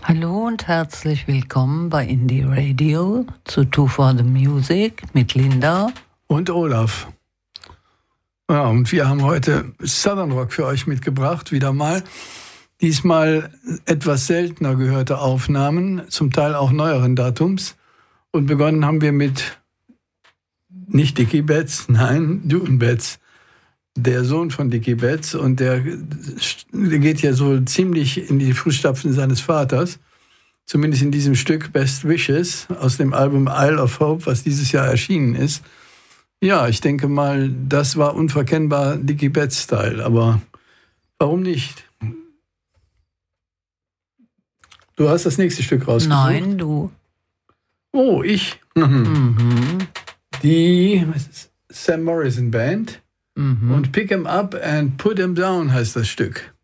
Hallo und herzlich willkommen bei Indie Radio zu Two for the Music mit Linda und Olaf. Ja, und wir haben heute Southern Rock für euch mitgebracht, wieder mal. Diesmal etwas seltener gehörte Aufnahmen, zum Teil auch neueren Datums. Und begonnen haben wir mit nicht Dickie Betts, nein, Dune Betts, der Sohn von Dickie Betts. Und der geht ja so ziemlich in die Fußstapfen seines Vaters. Zumindest in diesem Stück Best Wishes aus dem Album Isle of Hope, was dieses Jahr erschienen ist. Ja, ich denke mal, das war unverkennbar Dickie Betts-Style, aber warum nicht? Du hast das nächste Stück rausgesucht. Nein, du. Oh, ich. Die Sam Morrison Band und Pick 'em Up and Put 'em Down heißt das Stück.